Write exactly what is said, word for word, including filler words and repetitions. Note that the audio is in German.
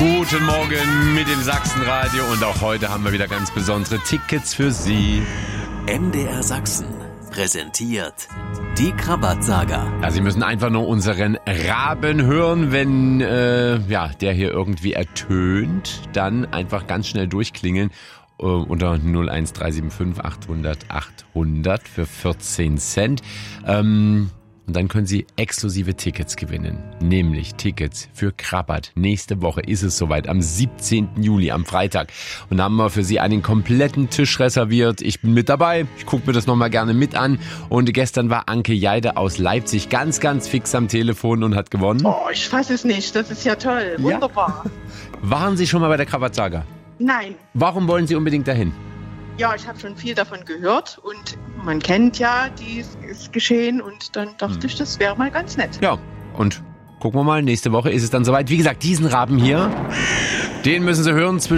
Guten Morgen mit dem Sachsenradio und auch heute haben wir wieder ganz besondere Tickets für Sie. M D R Sachsen präsentiert die Krabat-Saga. Ja, Sie müssen einfach nur unseren Raben hören, wenn äh, ja, der hier irgendwie ertönt, dann einfach ganz schnell durchklingeln äh, unter null eins drei sieben fünf achthundert achthundert für vierzehn Cent. Ähm, Und dann können Sie exklusive Tickets gewinnen, nämlich Tickets für Krabat. Nächste Woche ist es soweit, am siebzehnten Juli, am Freitag. Und da haben wir für Sie einen kompletten Tisch reserviert. Ich bin mit dabei, ich gucke mir das nochmal gerne mit an. Und gestern war Anke Jeide aus Leipzig ganz, ganz fix am Telefon und hat gewonnen. Oh, ich fasse es nicht, das ist ja toll, wunderbar. Ja. Waren Sie schon mal bei der Krabat-Saga? Nein. Warum wollen Sie unbedingt dahin? Ja, ich habe schon viel davon gehört und man kennt ja dieses Geschehen und dann dachte hm. ich, das wäre mal ganz nett. Ja, und gucken wir mal, nächste Woche ist es dann soweit. Wie gesagt, diesen Raben hier, den müssen Sie hören zwischen